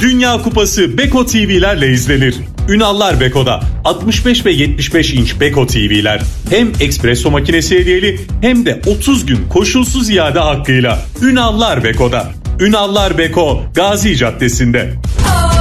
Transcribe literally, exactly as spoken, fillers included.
Dünya Kupası Beko T V'lerle izlenir. Ünallar Beko'da altmış beş ve yetmiş beş inç Beko T V'ler hem espresso makinesi hediyeli hem de otuz gün koşulsuz iade hakkıyla. Ünallar Beko'da. Ünallar Beko, Gazi Caddesi'nde.